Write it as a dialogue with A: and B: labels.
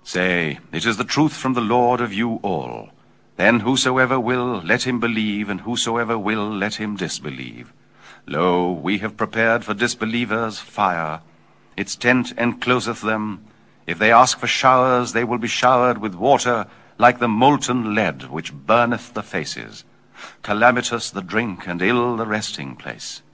A: Say, it is the truth from the Lord of you all. Then whosoever will, let him believe, and whosoever will, let him disbelieve. Lo, we have prepared for disbelievers fire. Its tent encloseth them. If they ask for showers, they will be showered with water, like the molten lead which burneth the faces. Calamitous the drink, and ill the resting place.